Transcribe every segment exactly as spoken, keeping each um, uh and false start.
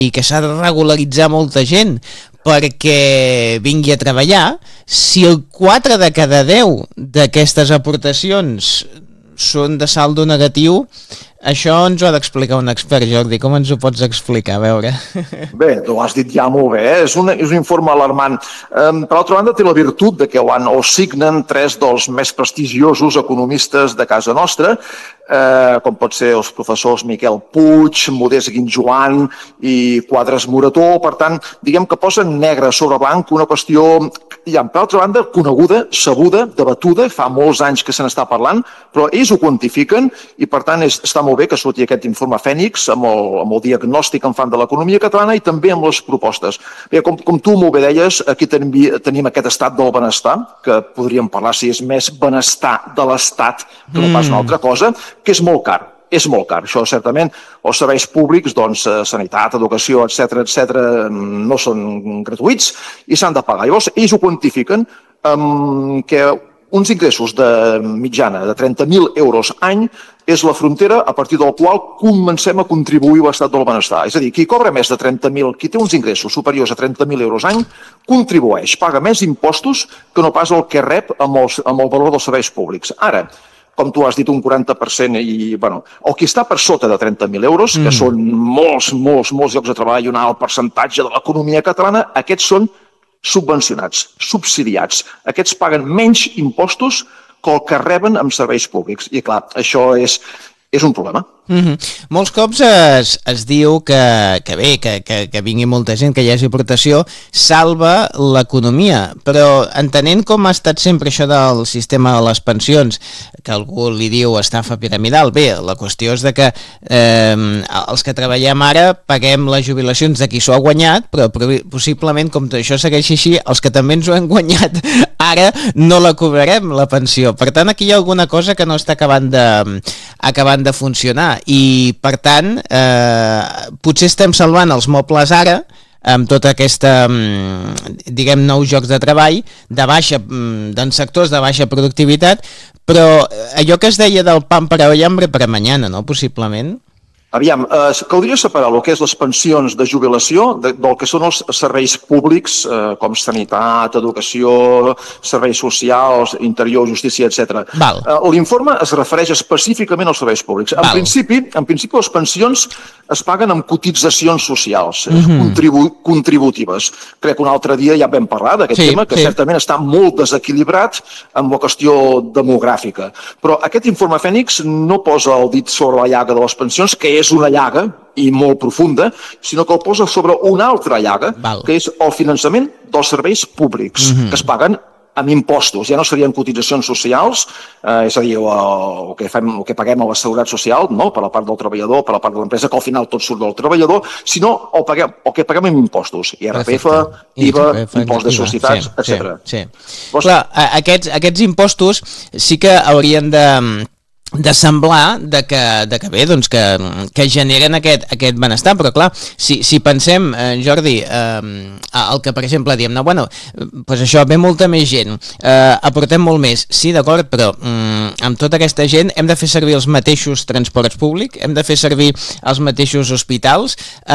i que s'ha de regularitzar molta gent perquè vingui a treballar, si el quatre de cada deu d'aquestes aportacions són de saldo negatiu, això ens ho ha d'explicar un expert, Jordi. Com ens ho pots explicar? A veure. Bé, tu ho has dit ja molt bé, eh? és, un, és un informe alarmant. Um, per altra banda, té la virtut de que ho han o signen tres dels més prestigiosos economistes de casa nostra, eh, com pot ser els professors Miquel Puig, Modest Guinjoan i Quadres Morató. Per tant, diguem que posen negre sobre blanc una qüestió, ja, per altra banda, coneguda, sabuda, debatuda, fa molts anys que se n'està parlant, però ells ho quantifiquen i, per tant, és, està molt bé que surti aquest informe Fènix amb el, amb el diagnòstic que en fan de l'economia catalana i també amb les propostes. Bé, com, com tu molt bé deies, aquí tenim, tenim aquest estat del benestar, que podríem parlar si és més benestar de l'estat que no pas una altra cosa, que és molt car. És molt car, això certament. Els serveis públics, doncs, sanitat, educació, etcètera, etcètera, no són gratuïts i s'han de pagar. Llavors, ells ho quantifiquen amb que uns ingressos de mitjana de trenta mil euros any és la frontera a partir del qual comencem a contribuir a l'estat del benestar. És a dir, qui cobra més de trenta mil, qui té uns ingressos superiors a trenta mil euros any, contribueix, paga més impostos que no pas el que rep amb, els, amb el valor dels serveis públics. Ara, com tu has dit, un quaranta per cent, i, bueno, o qui està per sota de trenta mil euros, que mm. són molts, molts, molts llocs de treball i un alt percentatge de l'economia catalana, aquests són subvencionats, subsidiats. Aquests paguen menys impostos que el que reben amb serveis públics. I clar, això és, és un problema. Mm-hmm. Molts cops es, es diu que, que bé, que, que, que vingui molta gent, que hi hagi aportació, salva l'economia, però entenent com ha estat sempre això del sistema de les pensions, que algú li diu estafa piramidal, bé, la qüestió és de que eh, els que treballem ara paguem les jubilacions de qui s'ho ha guanyat, però possiblement, com això segueix així, els que també ens ho han guanyat ara no la cobrarem, la pensió. Per tant, aquí hi ha alguna cosa que no està acabant de, acabant de funcionar. I, per tant, eh, potser estem salvant els mobles ara amb tota aquesta, diguem, nous jocs de treball de baixa, d'en sectors de baixa productivitat, però allò que es deia del pan para hoy, hambre para mañana, no? Possiblement. Aviam, eh, caldria separar el que és les pensions de jubilació de, del que són els serveis públics, eh, com sanitat, educació, serveis socials, interior, justícia, etcètera. Eh, L'informe es refereix específicament als serveis públics. En principi, en principi, les pensions es paguen amb cotitzacions socials, mm-hmm. contribu contributives. Crec que un altre dia ja vam parlar d'aquest sí, tema, que sí. certament està molt desequilibrat amb la qüestió demogràfica. Però aquest informe Fènix no posa el dit sobre la llaga de les pensions, que és una llaga i molt profunda, sinó que el posa sobre una altra llaga, Val. que és el finançament dels serveis públics, mm-hmm. que es paguen amb impostos. Ja no serien cotitzacions socials, eh, és a dir, el, el, que fem, el que paguem a la seguretat social, no? per la part del treballador, per la part de l'empresa, que al final tot surt del treballador, sinó el, paguem, el que paguem amb impostos. I R P F, I V A, impost de societats, sí, etcètera. Sí, sí. Llavors, clar, aquests, aquests impostos sí que haurien de... de semblar de que, de que bé, doncs que, que generen aquest, aquest benestar, però clar, si, si pensem, eh, Jordi, eh, el que per exemple diem, no, bueno, doncs això, ve molta més gent, eh, aportem molt més, sí, d'acord, però mm, amb tota aquesta gent hem de fer servir els mateixos transports públics, hem de fer servir els mateixos hospitals,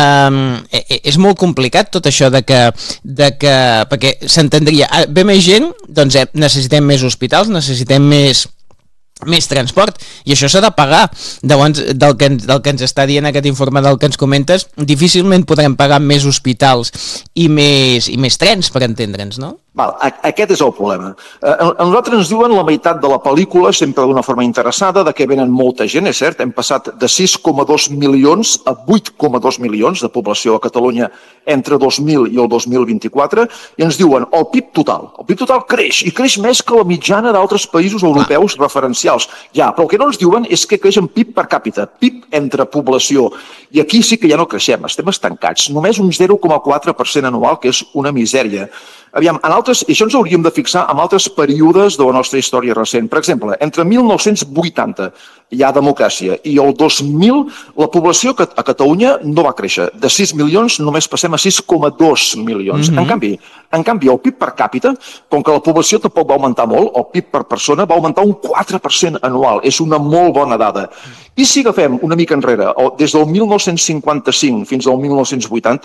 eh, és molt complicat tot això de que, de que perquè s'entendria, ve més gent, doncs eh, necessitem més hospitals, necessitem més més transport, i això s'ha de pagar. Llavors, del que, del que ens està dient aquest informe del que ens comentes, difícilment podrem pagar més hospitals i més, i més trens, per entendre'ns, no? Val, aquest és el problema. Eh, a nosaltres ens diuen la meitat de la pel·lícula, sempre d'una forma interessada, de que venen molta gent, és cert, hem passat de sis coma dos milions a vuit coma dos milions de població a Catalunya entre dos mil i el dos mil vint-i-quatre, i ens diuen el P I B total. El P I B total creix, i creix més que la mitjana d'altres països europeus referencials. Ja, però el que no ens diuen és que creix en P I B per càpita, P I B entre població, i aquí sí que ja no creixem, estem estancats, només un zero coma quatre per cent anual, que és una misèria. Aviam, en altres altres, i això ens hauríem de fixar en altres períodes de la nostra història recent. Per exemple, entre mil nou-cents vuitanta hi ha democràcia i el dos mil la població a Catalunya no va créixer. De sis milions només passem a sis coma dos milions. Mm-hmm. En canvi, en canvi, el P I B per càpita, com que la població tampoc va augmentar molt, el P I B per persona va augmentar un quatre per cent anual. És una molt bona dada. I si agafem una mica enrere, des del mil nou-cents cinquanta-cinc fins al mil nou-cents vuitanta,